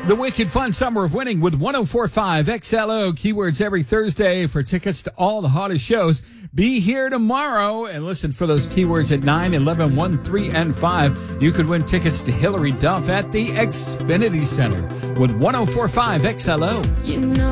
The wicked fun summer of winning with 104.5 XLO keywords every Thursday for tickets to all the hottest shows. Be here tomorrow and listen for those keywords at 9, 11, 1, 3, and 5. You could win tickets to Hillary Duff at the Xfinity Center with 104.5 XLO.